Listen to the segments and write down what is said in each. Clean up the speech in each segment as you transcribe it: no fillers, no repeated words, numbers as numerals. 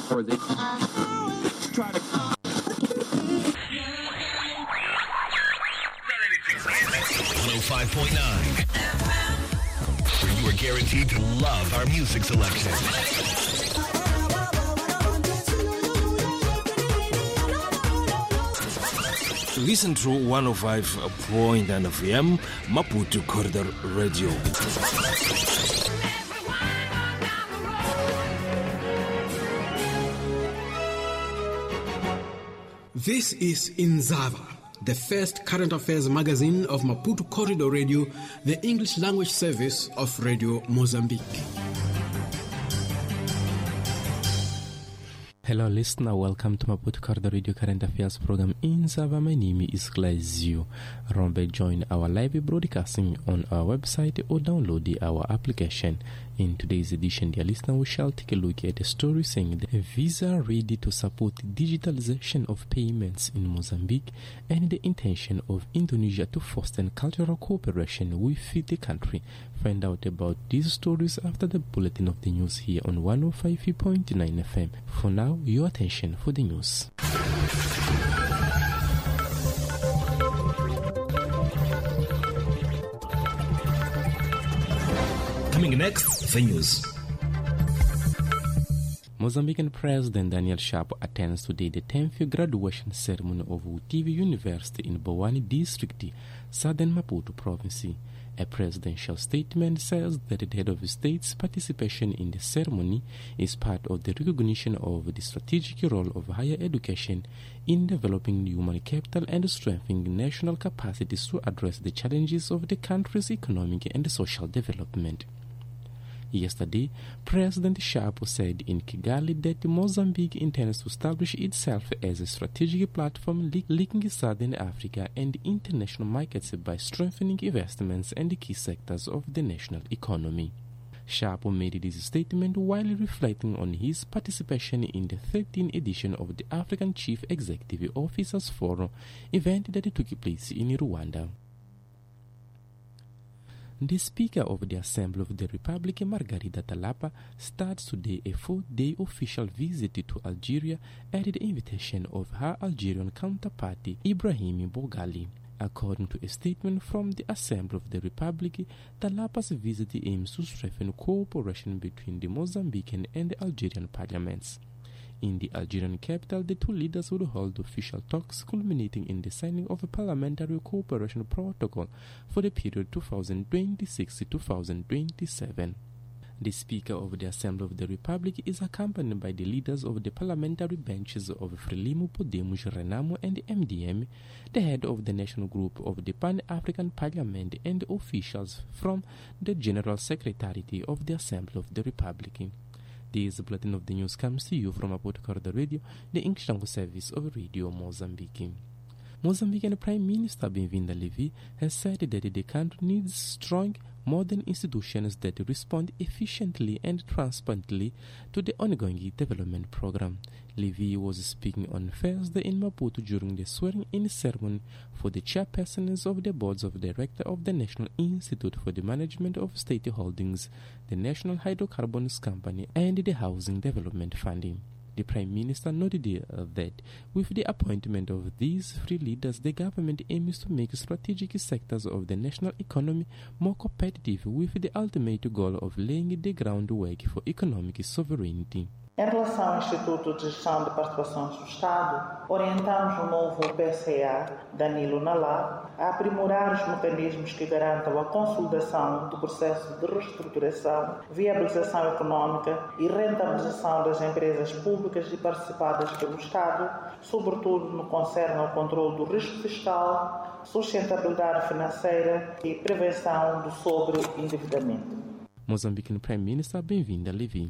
or they try to. 105.9, where you are guaranteed to love our music selection. Listen to 105.9 FM Maputo Corridor Radio. This is Inzava, the first current affairs magazine of Maputo Corridor Radio, the English language service of Radio Mozambique. Hello listener, welcome to Maputo Corridor Radio Current Affairs program Inzava. My name is Glazio Rombe. Join our live broadcasting on our website or download our application. In today's edition, dear listener, we shall take a look at a story saying that Visa ready to support digitalization of payments in Mozambique and the intention of Indonesia to foster cultural cooperation with the country. Find out about these stories after the bulletin of the news here on 105.9 FM. For now, your attention for the news. Coming next, the news. Mozambican President Daniel Chapo attends today the 10th graduation ceremony of Utivi University in Bowani District, Southern Maputo Province. A presidential statement says that the head of state's participation in the ceremony is part of the recognition of the strategic role of higher education in developing human capital and strengthening national capacities to address the challenges of the country's economic and social development. Yesterday, President Chapo said in Kigali that Mozambique intends to establish itself as a strategic platform linking Southern Africa and international markets by strengthening investments and the key sectors of the national economy. Chapo made this statement while reflecting on his participation in the 13th edition of the African Chief Executive Officers Forum event that took place in Rwanda. The Speaker of the Assembly of the Republic, Margarida Talapa, starts today a 4-day official visit to Algeria at the invitation of her Algerian counterpart, Ibrahim Boghali. According to a statement from the Assembly of the Republic, Talapa's visit aims to strengthen cooperation between the Mozambican and the Algerian parliaments. In the Algerian capital, the two leaders will hold official talks culminating in the signing of a parliamentary cooperation protocol for the period 2026-2027. The Speaker of the Assembly of the Republic is accompanied by the leaders of the parliamentary benches of Frelimo, Podemos, Renamo and MDM, the head of the National Group of the Pan-African Parliament and officials from the General Secretariat of the Assembly of the Republic. This bulletin of the news comes to you from Maputo Corridor Radio, the English language service of Radio Mozambique. Mozambican Prime Minister Bem-Vinda Levi has said that the country needs strong, modern institutions that respond efficiently and transparently to the ongoing development program. Levi was speaking on Thursday in Maputo during the swearing-in ceremony for the chairpersons of the boards of directors of the National Institute for the Management of State Holdings, the National Hydrocarbons Company, and the Housing Development Fund. The Prime Minister noted that with the appointment of these three leaders, the government aims to make strategic sectors of the national economy more competitive with the ultimate goal of laying the groundwork for economic sovereignty. Em relação ao Instituto de Gestão de Participações do Estado, orientamos o novo PCA, Danilo Nalá, a aprimorar os mecanismos que garantam a consolidação do processo de reestruturação, viabilização económica e rentabilização das empresas públicas e participadas pelo Estado, sobretudo no que concerne ao controle do risco fiscal, sustentabilidade financeira e prevenção do sobreendividamento. Mozambican Prime Minister Bem-Vinda Levi.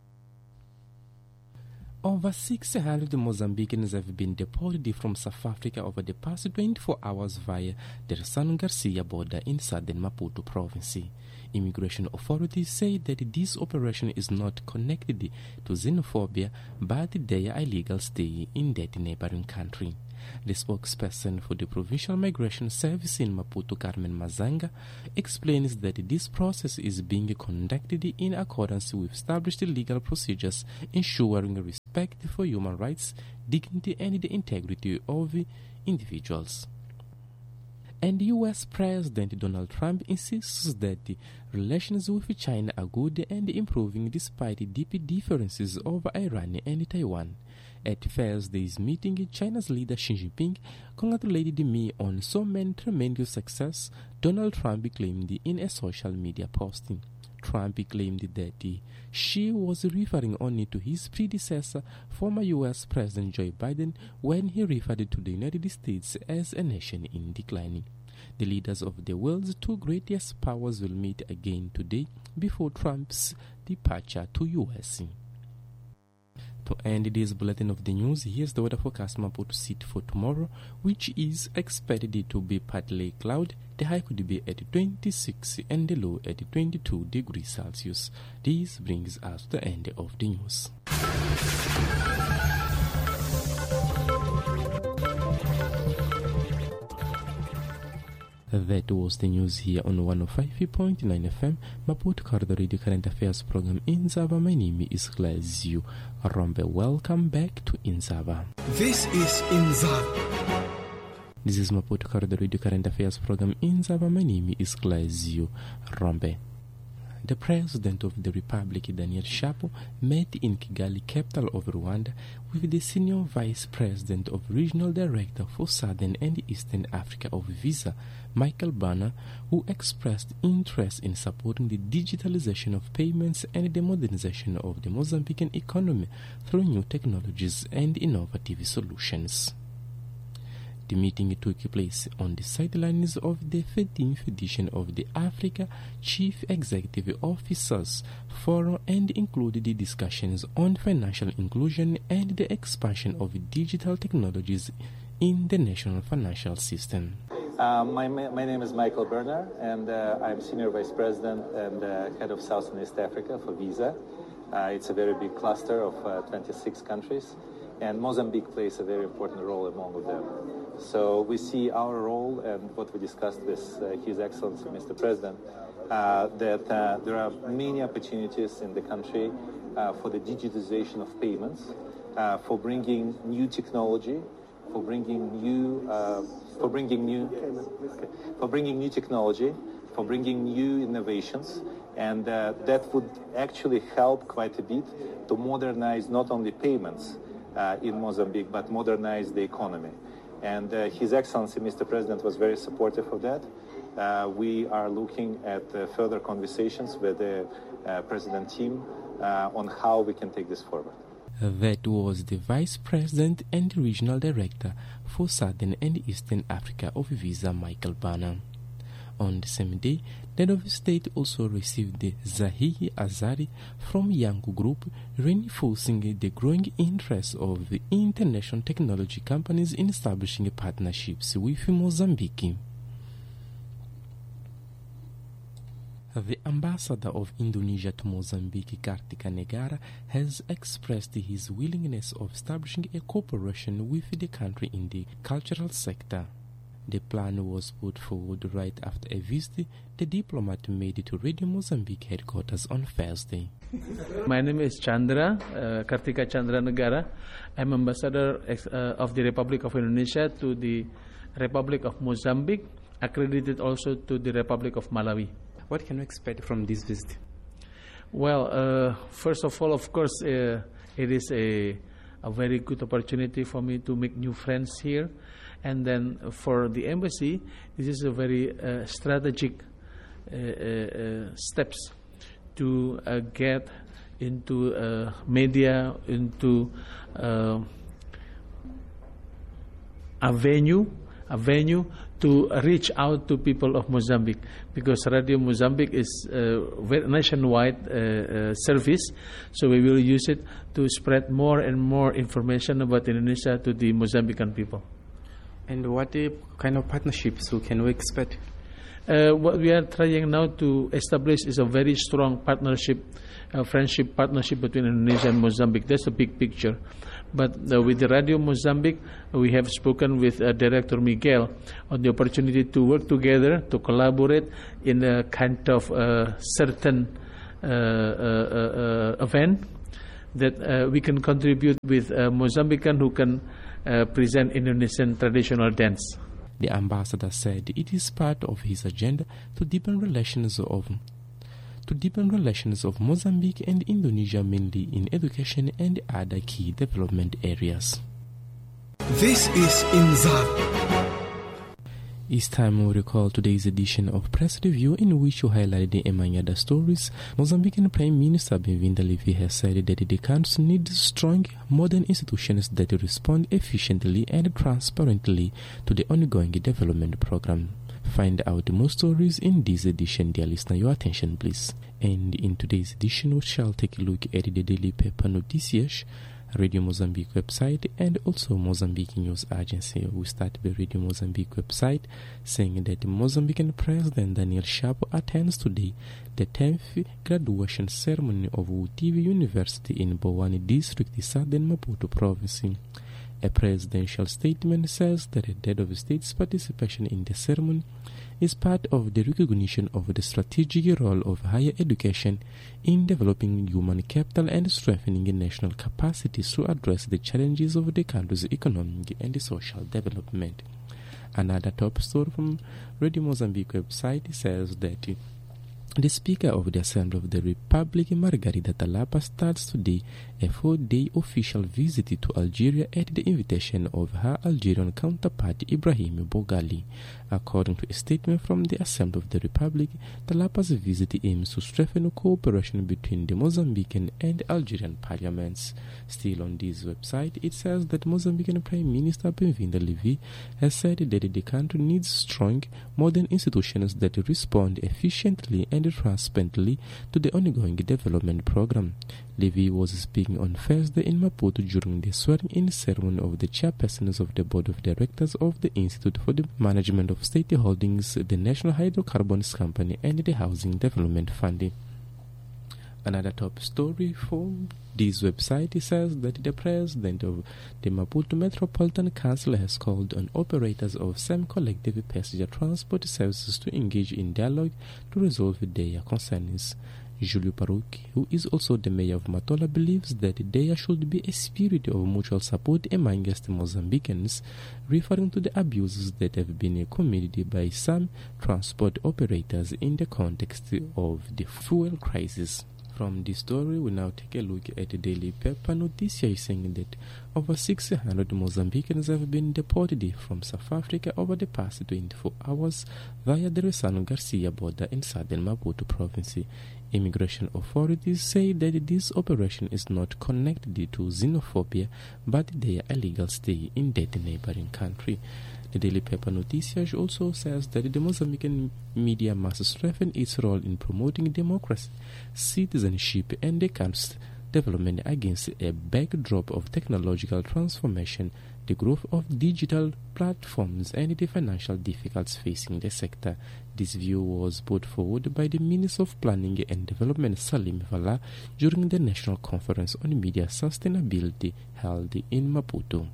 Over 600 Mozambicans have been deported from South Africa over the past 24 hours via the San Garcia border in southern Maputo province. Immigration authorities say that this operation is not connected to xenophobia but their illegal stay in that neighboring country. The spokesperson for the Provincial Migration Service in Maputo, Carmen Mazanga, explains that this process is being conducted in accordance with established legal procedures, ensuring respect for human rights, dignity and the integrity of individuals. And U.S. President Donald Trump insists that the relations with China are good and improving despite deep differences over Iran and Taiwan. At Thursday's meeting, China's leader Xi Jinping congratulated me on so many tremendous success, Donald Trump claimed in a social media posting. Trump claimed that Xi was referring only to his predecessor, former U.S. President Joe Biden, when he referred to the United States as a nation in decline. The leaders of the world's two greatest powers will meet again today before Trump's departure to U.S. To end this bulletin of the news, here's the weather forecast Maputo City for tomorrow, which is expected to be partly cloudy. The high could be at 26 and the low at 22 degrees Celsius. This brings us to the end of the news. That was the news here on 105.9 FM, Maputo Corridor Radio Current Affairs program in Zava. My name is Glazio Rombe. Welcome back to Inzava. This is Inzava. This is Maputo Corridor Radio Current Affairs program in Zava. My name is Glazio Rombe. The President of the Republic, Daniel Chapo, met in Kigali, capital of Rwanda, with the Senior Vice President of Regional Director for Southern and Eastern Africa of Visa, Michael Banner, who expressed interest in supporting the digitalization of payments and the modernization of the Mozambican economy through new technologies and innovative solutions. The meeting took place on the sidelines of the 13th edition of the Africa Chief Executive Officers Forum and included the discussions on financial inclusion and the expansion of digital technologies in the national financial system. My name is Michael Berner, and I'm Senior Vice President and Head of South and East Africa for Visa. It's a very big cluster of 26 countries, and Mozambique plays a very important role among them. So we see our role and what we discussed with His Excellency Mr. President, that there are many opportunities in the country for the digitization of payments, for bringing new technology, for bringing new technology, for bringing new innovations, and that would actually help quite a bit to modernize not only payments in Mozambique, but modernize the economy. And His Excellency, Mr. President, was very supportive of that. We are looking at further conversations with the President team on how we can take this forward. That was the Vice President and Regional Director for Southern and Eastern Africa of Visa, Michael Banner. On the same day, the head of state also received the Zahihi Azari from Yangu Group, reinforcing the growing interest of the international technology companies in establishing partnerships with Mozambique. The ambassador of Indonesia to Mozambique, Kartika Negara, has expressed his willingness of establishing a cooperation with the country in the cultural sector. The plan was put forward right after a visit the diplomat made to Radio Mozambique headquarters on Thursday. My name is Chandra, Kartika Chandra Negara. I'm ambassador of the Republic of Indonesia to the Republic of Mozambique, accredited also to the Republic of Malawi. What can we expect from this visit? Well, first of all, of course, it is a very good opportunity for me to make new friends here. And then for the embassy, this is a very strategic steps to get into media, into a venue to reach out to people of Mozambique, because Radio Mozambique is a very nationwide service, so we will use it to spread more and more information about Indonesia to the Mozambican people. And what kind of partnerships can we expect? What we are trying now to establish is a very strong partnership, friendship partnership between Indonesia and Mozambique. That's a big picture. But with the Radio Mozambique, we have spoken with Director Miguel on the opportunity to work together, to collaborate in a kind of certain event that we can contribute with Mozambican who can present Indonesian traditional dance. The ambassador said it is part of his agenda to deepen relations of Mozambique and Indonesia, mainly in education and other key development areas. This is Inzava. It's time we recall today's edition of Press Review, in which we highlighted among other stories. Mozambican Prime Minister Bem-Vinda Levi has said that the country needs strong, modern institutions that respond efficiently and transparently to the ongoing development program. Find out more stories in this edition, dear listener. Your attention, please. And in today's edition, we shall take a look at the daily paper Noticias, Radio Mozambique website, and also Mozambique News Agency. We start the Radio Mozambique website saying that the Mozambican President Daniel Chapo attends today the 10th graduation ceremony of UTV University in Bowani District, Southern Maputo Province. A presidential statement says that the head of the state's participation in the ceremony is part of the recognition of the strategic role of higher education in developing human capital and strengthening national capacities to address the challenges of the country's economic and social development. Another top story from Radio Mozambique website says that the Speaker of the Assembly of the Republic, Margarida Talapa, starts today a 4-day official visit to Algeria at the invitation of her Algerian counterpart Ibrahim Bogali. According to a statement from the Assembly of the Republic, Talapa's visit aims to strengthen cooperation between the Mozambican and Algerian parliaments. Still on this website, it says that Mozambican Prime Minister Bem-Vinda Levi has said that the country needs strong, modern institutions that respond efficiently and transparently to the ongoing development program. Levi was speaking on Thursday in Maputo during the swearing-in ceremony of the chairpersons of the Board of Directors of the Institute for the Management of State Holdings, the National Hydrocarbons Company, and the Housing Development Fund. Another top story from this website says that the president of the Maputo Metropolitan Council has called on operators of some collective passenger transport services to engage in dialogue to resolve their concerns. Julio Paruki, who is also the mayor of Matola, believes that there should be a spirit of mutual support amongst Mozambicans, referring to the abuses that have been committed by some transport operators in the context of the fuel crisis. From this story, we now take a look at the daily paper Noticias, saying that over 600 Mozambicans have been deported from South Africa over the past 24 hours via the Ressano Garcia border in southern Maputo province. Immigration authorities say that this operation is not connected to xenophobia, but their illegal stay in that neighboring country. The daily paper Noticias also says that the Mozambican media must strengthen its role in promoting democracy, citizenship, and the country's development against a backdrop of technological transformation, the growth of digital platforms, and the financial difficulties facing the sector. This view was put forward by the Minister of Planning and Development, Salim Vala, during the National Conference on Media Sustainability held in Maputo.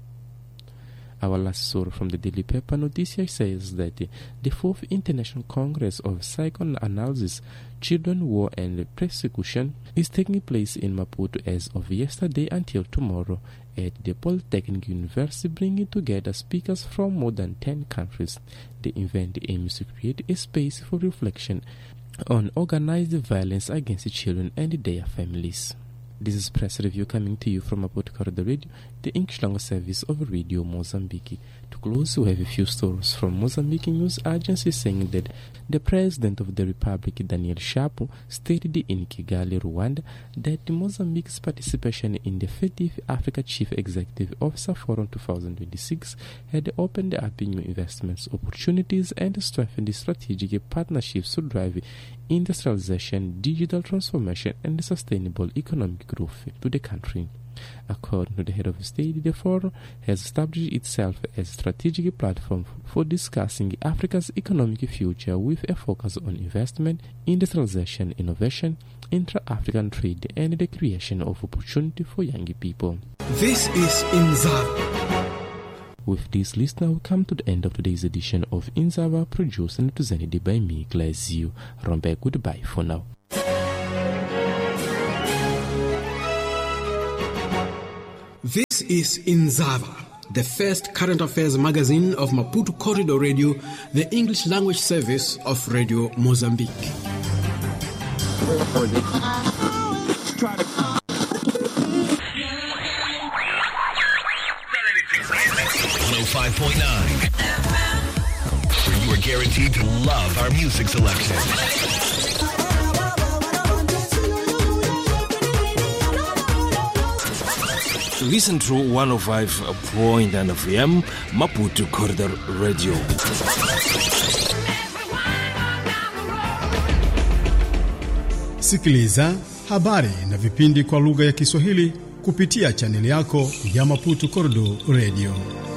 Our last story from the daily paper Noticias says that the 4th International Congress of Psychoanalysis, Children, War and Persecution is taking place in Maputo as of yesterday until tomorrow at the Polytechnic University, bringing together speakers from more than 10 countries. The event aims to create a space for reflection on organized violence against children and their families. This is Press Review coming to you from Maputo Corridor Radio, the English language service of Radio Mozambique. To close, we have a few stories from Mozambique News Agency saying that the President of the Republic, Daniel Chapo, stated in Kigali, Rwanda, that Mozambique's participation in the 30th Africa Chief Executive Officer Forum 2026 had opened up new investments opportunities and strengthened strategic partnerships to drive industrialization, digital transformation, and sustainable economic growth to the country. According to the head of state, the forum has established itself as a strategic platform for discussing Africa's economic future with a focus on investment, industrialization, innovation, intra-African trade, and the creation of opportunity for young people. This is Inzava. With this, listener, we come to the end of today's edition of Inzava, produced and presented by me, Glazio Rombe. Goodbye for now. This is Inzava, the first current affairs magazine of Maputo Corridor Radio, the English language service of Radio Mozambique. Try to 105.9. Where you are guaranteed to love our music selection. Listen to 105.9 FM Maputo Corridor Radio. Sikiliza habari na vipindi kwa lugha ya Kiswahili kupitia chaneli yako ya Maputo Corridor Radio.